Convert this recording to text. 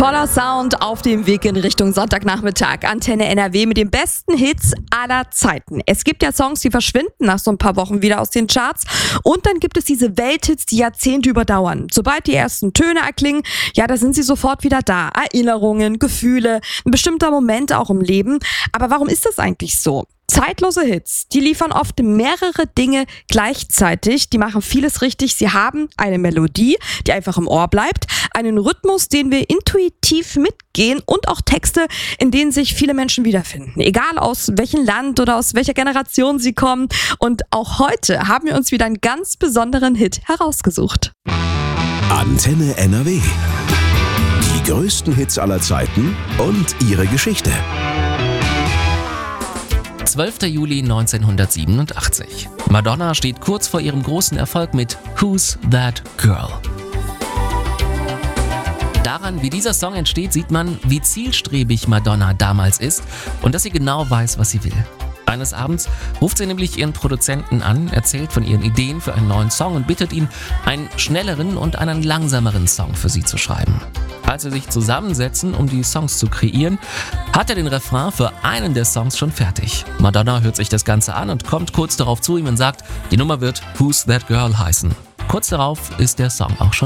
Toller Sound auf dem Weg in Richtung Sonntagnachmittag. Antenne NRW mit den besten Hits aller Zeiten. Es gibt ja Songs, die verschwinden nach so ein paar Wochen wieder aus den Charts. Und dann gibt es diese Welthits, die Jahrzehnte überdauern. Sobald die ersten Töne erklingen, ja, da sind sie sofort wieder da. Erinnerungen, Gefühle, ein bestimmter Moment auch im Leben. Aber warum ist das eigentlich so? Zeitlose Hits, die liefern oft mehrere Dinge gleichzeitig, die machen vieles richtig. Sie haben eine Melodie, die einfach im Ohr bleibt, einen Rhythmus, den wir intuitiv mitgehen und auch Texte, in denen sich viele Menschen wiederfinden. Egal aus welchem Land oder aus welcher Generation sie kommen. Und auch heute haben wir uns wieder einen ganz besonderen Hit herausgesucht. Antenne NRW. Die größten Hits aller Zeiten und ihre Geschichte. 12. Juli 1987. Madonna steht kurz vor ihrem großen Erfolg mit Who's That Girl? Daran, wie dieser Song entsteht, sieht man, wie zielstrebig Madonna damals ist und dass sie genau weiß, was sie will. Eines Abends ruft sie nämlich ihren Produzenten an, erzählt von ihren Ideen für einen neuen Song und bittet ihn, einen schnelleren und einen langsameren Song für sie zu schreiben. Als sie sich zusammensetzen, um die Songs zu kreieren, hat er den Refrain für einen der Songs schon fertig. Madonna hört sich das Ganze an und kommt kurz darauf zu ihm und sagt, die Nummer wird Who's That Girl heißen. Kurz darauf ist der Song auch schon